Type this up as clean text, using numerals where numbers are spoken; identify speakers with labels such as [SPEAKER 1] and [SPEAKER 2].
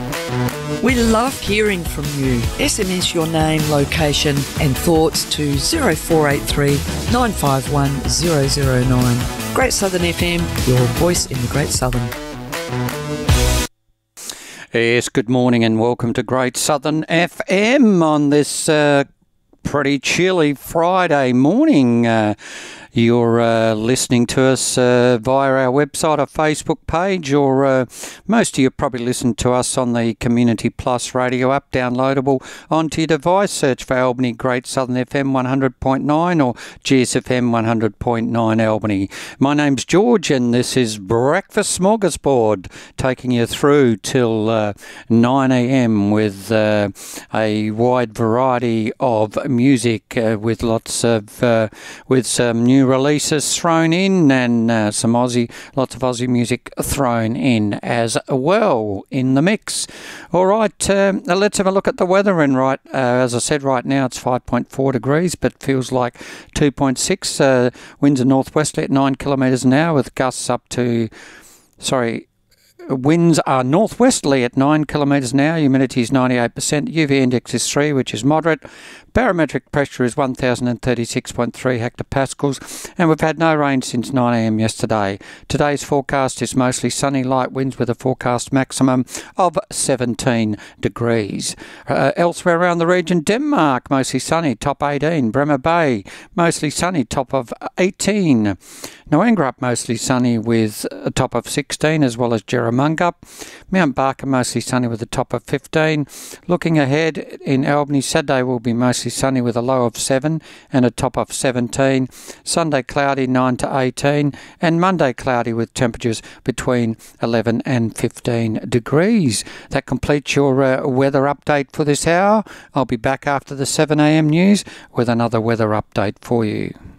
[SPEAKER 1] We love hearing from you. SMS your name, location and thoughts to 0483 951 009. Great Southern FM, your voice in the Great Southern.
[SPEAKER 2] Yes, good morning and welcome to Great Southern FM on this pretty chilly Friday morning. You're listening to us via our website or Facebook page, or most of you probably listen to us on the Community Plus radio app, downloadable onto your device. Search for Albany Great Southern FM 100.9 or GSFM 100.9 Albany. My name's George and this is Breakfast Smorgasbord, taking you through till 9 a.m. with a wide variety of music with lots of with some new releases thrown in and lots of Aussie music thrown in as well in the mix. All right, let's have a look at the weather. And as I said, right now it's 5.4 degrees, but feels like 2.6. Winds are northwesterly at 9 kilometres an hour with gusts up to, winds are northwesterly at 9 kilometres an hour. Humidity is 98%. UV index is 3, which is moderate. Barometric pressure is 1,036.3 hectopascals. And we've had no rain since 9 a.m. yesterday. Today's forecast is mostly sunny, light winds with a forecast maximum of 17 degrees. Elsewhere around the region, Denmark, mostly sunny, top 18. Bremer Bay, mostly sunny, top of 18. Noangrup, mostly sunny with a top of 16, as well as Jerramungup. Mount Barker, mostly sunny with a top of 15. Looking ahead, in Albany, Saturday will be mostly sunny with a low of 7 and a top of 17. Sunday cloudy, 9 to 18. And Monday cloudy with temperatures between 11 and 15 degrees. That completes your weather update for this hour. I'll be back after the 7 a.m. news with another weather update for you.